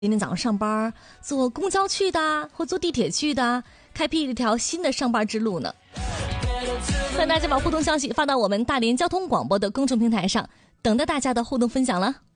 今天早上上班坐公交去的或坐地铁去的，开辟了一条新的上班之路呢。欢迎大家把互动消息发到我们大连交通广播的公众平台上，等着大家的互动分享了。